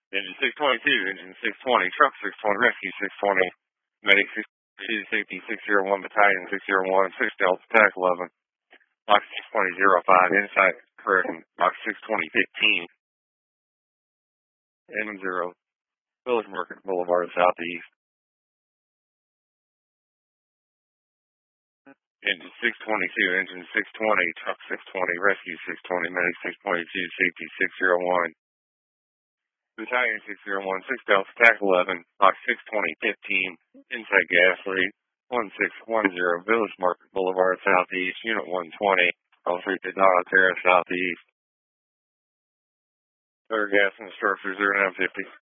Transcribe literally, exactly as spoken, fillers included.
Engine six twenty-two, Engine six twenty, Truck six twenty, Rescue six twenty, Medic six two, Safety six oh one, Battalion six oh one, six Delta, Attack eleven, Box six twenty oh five, Insight correction, Box six twenty fifteen, M zero, Village Market Boulevard, Southeast. Engine six twenty-two, Engine six twenty, Truck six twenty, Rescue six twenty, Medic six twenty-two, Safety six oh one, Battalion six oh one, six Delta, Attack eleven, Box six twenty fifteen, Inside Gas Lead, one six one zero, Village Market Boulevard, Southeast, Unit one twenty, L three to Donna Terra, Southeast. Clear gas and structure zero nine fifty.